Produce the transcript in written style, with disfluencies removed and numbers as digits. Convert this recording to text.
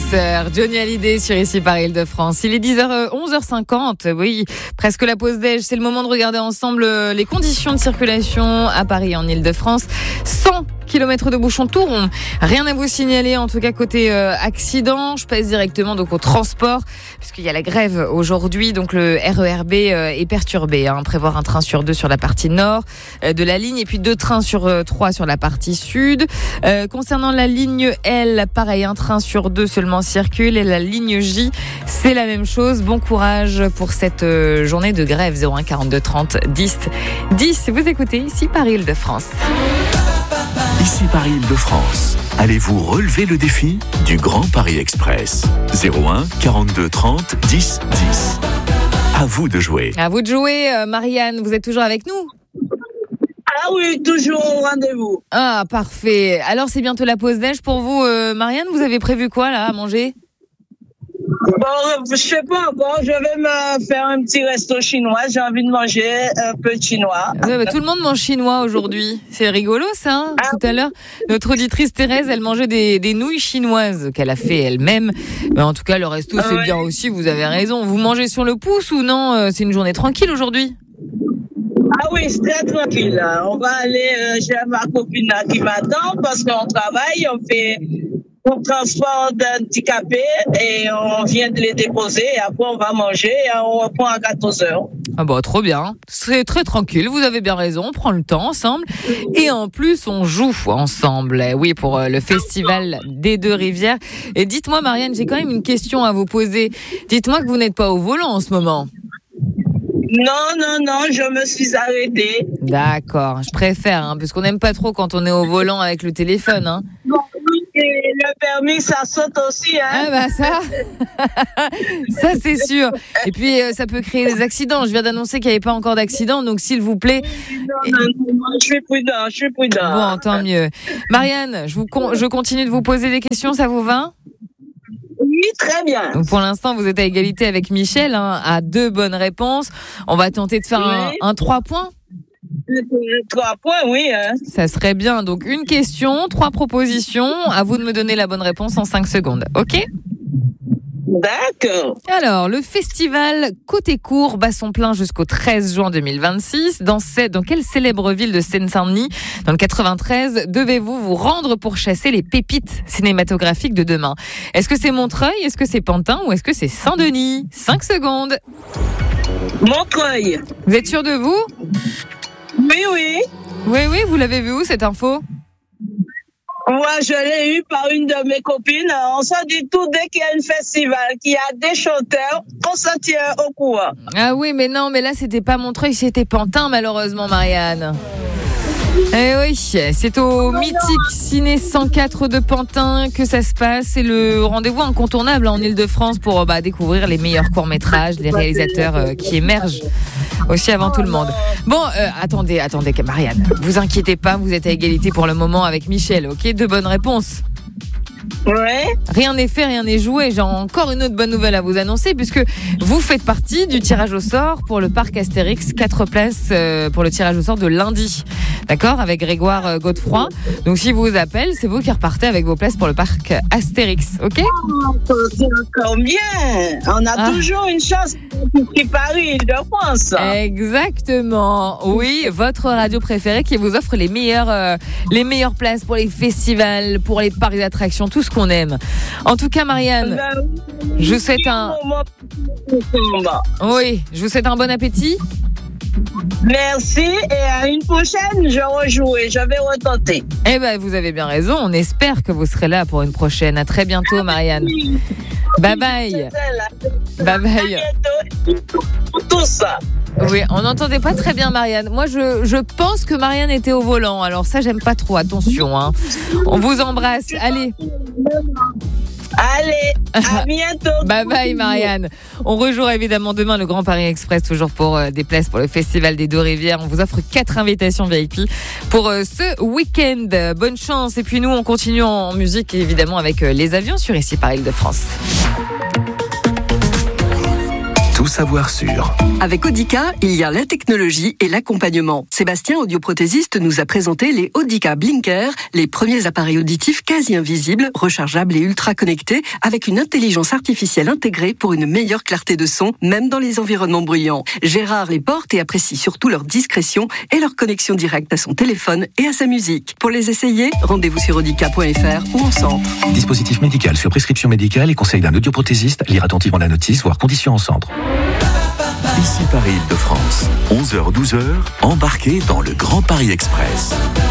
douceur. Johnny Hallyday sur ici par Île-de-France. Il est 11h50. Oui, presque la pause déj. C'est le moment de regarder ensemble les conditions de circulation à Paris en Île-de-France. 100 kilomètres de bouchons tout rond. Rien à vous signaler, en tout cas côté accident. Je passe directement donc au transport, puisqu'il y a la grève aujourd'hui. Donc le RERB est perturbé. Prévoir un train sur 2 sur la partie nord de la ligne et puis 2 trains sur 3 sur la partie sud. Concernant la ligne L, pareil, un train sur 2 seulement circule et la ligne J, c'est la même chose. Bon courage pour cette journée de grève. 01 42 30 10 10. Vous écoutez ici par Île-de-France. Ici Paris Île-de-France. Allez-vous relever le défi du Grand Paris Express? 01 42 30 10 10. À vous de jouer. À vous de jouer, Marianne. Vous êtes toujours avec nous? Ah oui, toujours au rendez-vous. Ah, parfait. Alors, c'est bientôt la pause déj pour vous, Marianne. Vous avez prévu quoi, là, à manger? Bon, je sais pas encore. Je vais me faire un petit resto chinois. J'ai envie de manger un peu de chinois. Ouais, tout le monde mange chinois aujourd'hui. C'est rigolo, ça. Tout à l'heure, notre auditrice Thérèse, elle mangeait des nouilles chinoises qu'elle a fait elle-même. Mais en tout cas, le resto, c'est bien aussi. Vous avez raison. Vous mangez sur le pouce ou non? C'est une journée tranquille aujourd'hui? Ah oui, c'est très tranquille. On va aller chez ma copine là qui m'attend parce qu'on travaille, on transporte d'handicapés et on vient de les déposer et après on va manger et on reprend à 14h. Ah bah trop bien, c'est très tranquille, vous avez bien raison, on prend le temps ensemble et en plus on joue ensemble, oui, pour le festival des Deux-Rivières. Et dites-moi Marianne, j'ai quand même une question à vous poser. Dites-moi que vous n'êtes pas au volant en ce moment. Non, je me suis arrêtée. D'accord, je préfère, parce qu'on n'aime pas trop quand on est au volant avec le téléphone. Bon, oui, et le permis, ça saute aussi. Ah bah ça, ça c'est sûr. Et puis ça peut créer des accidents. Je viens d'annoncer qu'il n'y avait pas encore d'accident, donc s'il vous plaît. Non, je suis prudent. Bon, tant mieux. Marianne, je continue de vous poser des questions, ça vous va ? Oui, très bien. Donc pour l'instant, vous êtes à égalité avec Michel, à 2 bonnes réponses. On va tenter de faire un 3 points. 3 points, oui. Ça serait bien. Donc une question, 3 propositions. À vous de me donner la bonne réponse en 5 secondes. OK ? D'accord. Alors, le festival Côté Court bat son plein jusqu'au 13 juin 2026. Dans quelle célèbre ville de Seine-Saint-Denis, dans le 93, devez-vous vous rendre pour chasser les pépites cinématographiques de demain? Est-ce que c'est Montreuil, est-ce que c'est Pantin ou est-ce que c'est Saint-Denis? 5 secondes. Montreuil. Vous êtes sûr de vous? Oui. Oui, vous l'avez vu où cette info? Ouais, je l'ai eu par une de mes copines. On se dit tout dès qu'il y a un festival, qu'il y a des chanteurs, on se tient au courant. Ah oui, mais non, mais là, c'était pas Montreuil, c'était Pantin, malheureusement, Marianne. Eh oui, c'est au mythique Ciné 104 de Pantin que ça se passe. C'est le rendez-vous incontournable en Île-de-France pour découvrir les meilleurs courts-métrages, les réalisateurs qui émergent aussi avant tout le monde. Bon, attendez, Marianne, vous inquiétez pas, vous êtes à égalité pour le moment avec Michel, ok? 2 bonnes réponses. Ouais. Rien n'est fait, rien n'est joué. J'ai encore une autre bonne nouvelle à vous annoncer puisque vous faites partie du tirage au sort pour le parc Astérix, 4 places pour le tirage au sort de lundi. D'accord? Avec Grégoire Godefroy. Donc si vous appelle, c'est vous qui repartez avec vos places pour le parc Astérix. Ok? C'est encore bien. On a toujours une chance pour Paris de France. Exactement. Oui, votre radio préférée qui vous offre les meilleures places pour les festivals, pour les parcs d'attractions, tout ce qu'on aime. En tout cas, Marianne, je vous souhaite je vous souhaite un bon appétit. Merci et à une prochaine, je rejouerai, je vais retenter. Eh ben, vous avez bien raison. On espère que vous serez là pour une prochaine. À très bientôt, Marianne. Bye bye. Bye bye. Tout ça. Oui, on n'entendait pas très bien Marianne. Moi, je pense que Marianne était au volant. Alors ça, j'aime pas trop. Attention. On vous embrasse. Allez. Allez, à bientôt. Bye bye Marianne. On rejouera évidemment demain le Grand Paris Express, toujours pour des places pour le Festival des Deux-Rivières. On vous offre 4 invitations VIP pour ce week-end. Bonne chance. Et puis nous, on continue en musique évidemment avec les avions sur ici par Île-de-France. tout savoir sur. Avec Audica, il y a la technologie et l'accompagnement. Sébastien, audioprothésiste, nous a présenté les Audica Blinker, les premiers appareils auditifs quasi invisibles, rechargeables et ultra connectés, avec une intelligence artificielle intégrée pour une meilleure clarté de son, même dans les environnements bruyants. Gérard les porte et apprécie surtout leur discrétion et leur connexion directe à son téléphone et à sa musique. Pour les essayer, rendez-vous sur audica.fr ou en centre. Dispositif médical sur prescription médicale et conseil d'un audioprothésiste. Lire attentivement la notice, voire conditions en centre. Ici Paris Île-de-France, 11h-12h, embarquez dans le Grand Paris Express.